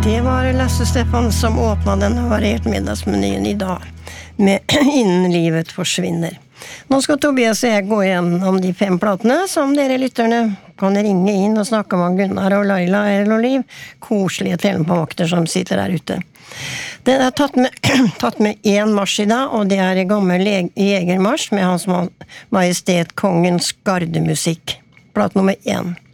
Det var Lasse Stefan som åpnet den variert middagsmenyen I dag med Innen livet forsvinner. Nå skal Tobias og jeg gå gjennom de 5 platene som dere lytterne kan ringe inn og snakke med Gunnar og Laila eller Liv, koselige telefonvakter som sitter der ute. Den tatt med 1 marsj I dag, og det en gammel jegermarsj med hans majestet kongens gardemusikk. Plat nummer 1.